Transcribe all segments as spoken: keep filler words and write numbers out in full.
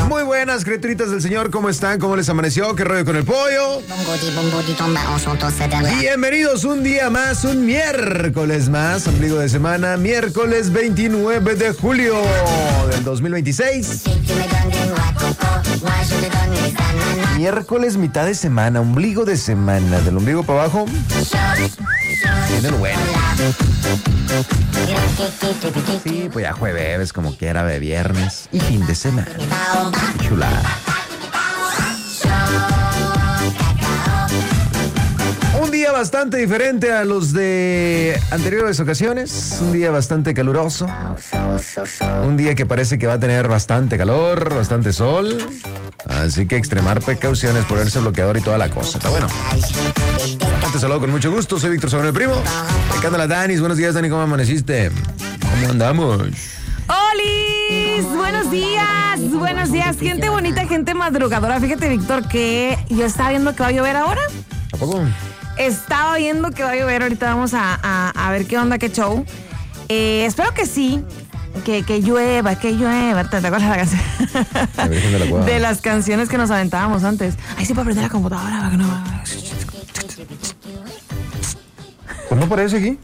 Muy buenas, criaturitas del Señor, ¿cómo están? ¿Cómo les amaneció? ¿Qué rollo con el pollo? Bienvenidos un día más, un miércoles más, ombligo de semana, miércoles veintinueve de julio del dos mil veintiséis. Miércoles, mitad de semana, ombligo de semana, del ombligo para abajo. Viene lo bueno. Sí, pues ya jueves, como quiera, de viernes y fin de semana. Qué chulada. Un día bastante diferente a los de anteriores ocasiones. Un día bastante caluroso. Un día que parece que va a tener bastante calor, bastante sol. Así que extremar precauciones, ponerse bloqueador y toda la cosa. Está bueno. Te saludo con mucho gusto. Soy Víctor Sabanero, el primo. Acá anda la Danis. Buenos días, Dani. ¿Cómo amaneciste? ¿Cómo andamos? ¡Holis! Buenos días, buenos días, gente bonita, gente madrugadora. Fíjate, Víctor, que yo estaba viendo que va a llover ahora. ¿A poco? Estaba viendo que va a llover. Ahorita vamos a, a, a ver qué onda, qué show. Eh, espero que sí. Que, que llueva, que llueva. ¿Te acuerdas de la canción? La Virgen de la Cueva. De las canciones que nos aventábamos antes. Ahí sí para prender la computadora. Para que no... Pues no parece aquí.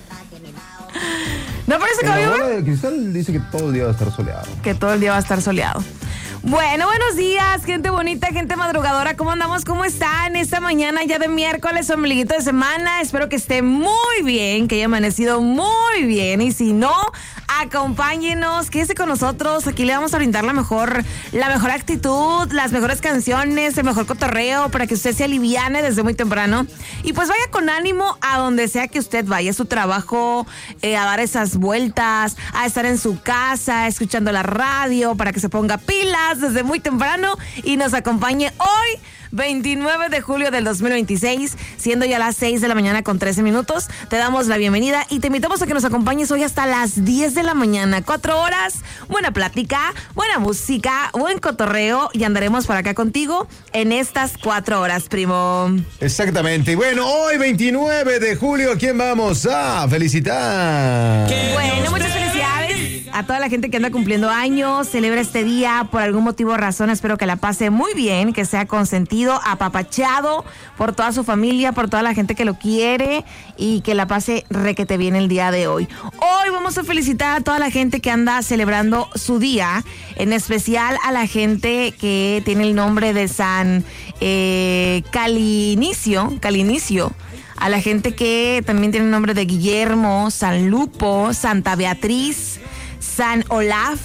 ¿No parece que va a llover? La bola de cristal dice que todo el día va a estar soleado. Que todo el día va a estar soleado. Bueno, buenos días, gente bonita, gente madrugadora. ¿Cómo andamos? ¿Cómo están? Esta mañana ya de miércoles, ombliguito de semana. Espero que esté muy bien, que haya amanecido muy bien. Y si no, acompáñenos, quédese con nosotros. Aquí le vamos a brindar la mejor, la mejor actitud, las mejores canciones, el mejor cotorreo para que usted se aliviane desde muy temprano. Y pues vaya con ánimo a donde sea que usted vaya, a su trabajo, eh, a dar esas vueltas, a estar en su casa, escuchando la radio para que se ponga pilas desde muy temprano y nos acompañe hoy, veintinueve de julio del dos mil veintiséis, siendo ya las seis de la mañana con trece minutos. Te damos la bienvenida y te invitamos a que nos acompañes hoy hasta las diez de la mañana. Cuatro horas, buena plática, buena música, buen cotorreo y andaremos por acá contigo en estas cuatro horas, primo. Exactamente. Y bueno, hoy veintinueve de julio, ¿a quién vamos a felicitar? Bueno, muchas felicidades a toda la gente que anda cumpliendo años, celebra este día por algún motivo o razón. Espero que la pase muy bien, que sea consentido, apapachado por toda su familia, por toda la gente que lo quiere y que la pase requete bien el día de hoy. Hoy vamos a felicitar a toda la gente que anda celebrando su día, en especial a la gente que tiene el nombre de San eh, Calinicio, Calinicio. A la gente que también tiene el nombre de Guillermo, San Lupo, Santa Beatriz, San Olaf,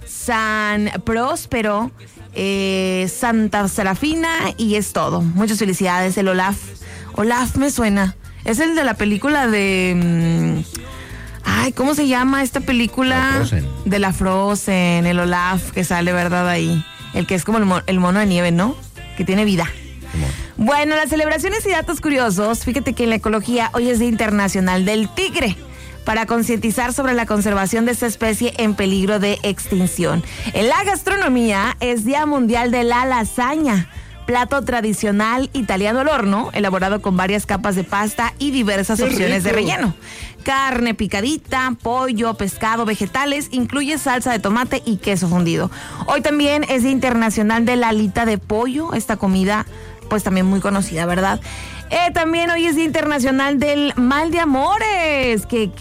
San Próspero, eh, Santa Serafina y es todo. Muchas felicidades, el Olaf. Olaf me suena. Es el de la película de... Mmm, ay, ¿cómo se llama esta película? La Frozen. De la Frozen, el Olaf que sale, ¿verdad? Ahí. El que es como el, mo- el mono de nieve, ¿no? Que tiene vida. Bueno, las celebraciones y datos curiosos. Fíjate que en la ecología hoy es Día Internacional del Tigre, para concientizar sobre la conservación de esta especie en peligro de extinción. En la gastronomía es Día Mundial de la Lasaña, plato tradicional italiano al horno, elaborado con varias capas de pasta y diversas ¡Qué opciones rico! de relleno. Carne picadita, pollo, pescado, vegetales, incluye salsa de tomate y queso fundido. Hoy también es Día Internacional de la alita de pollo, esta comida pues también muy conocida, ¿verdad? Eh, también hoy es Día Internacional del Mal de Amores, que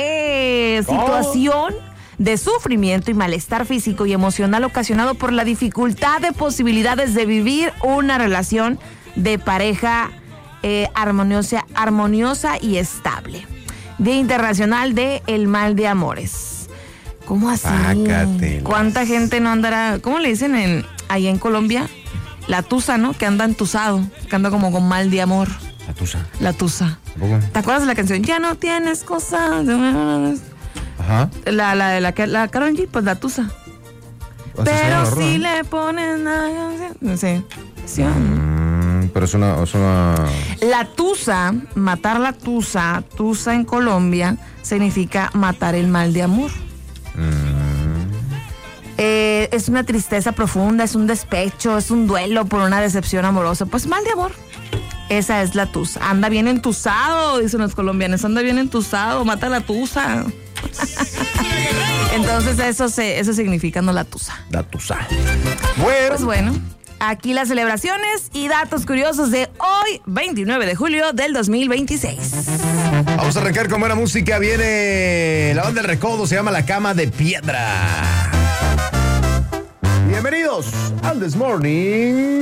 qué situación de sufrimiento y malestar físico y emocional ocasionado por la dificultad de posibilidades de vivir una relación de pareja eh, armoniosa, armoniosa y estable. Día Internacional del Mal de Amores. ¿Cómo así? Pácatelas. ¿Cuánta gente no andará? ¿Cómo le dicen en allá en Colombia? La tusa, ¿no? Que anda entusado, que anda como con mal de amor. La tusa. La tusa. ¿Tampoco? ¿Te acuerdas de la canción? Ya no tienes cosas. Ajá. La, la de la, la Karol G, pues la tusa. Así se llama Pero la si rola, le ponen a... No sé. Sí. ¿no? Mm, pero es una, es una... La tusa, matar la tusa, tusa en Colombia, significa matar el mal de amor. Mm. Eh, es una tristeza profunda, es un despecho, es un duelo por una decepción amorosa. Pues mal de amor. Esa es la tusa. Anda bien entusado, dicen los colombianos. Anda bien entusado, mata la tusa. Entonces eso se, eso significa no la tusa. La tusa. Bueno. Pues bueno, aquí las celebraciones y datos curiosos de hoy, veintinueve de julio del dos mil veintiséis. Vamos a arrancar con buena música. Viene la banda del Recodo, se llama La Cama de Piedra. Bienvenidos al This Morning.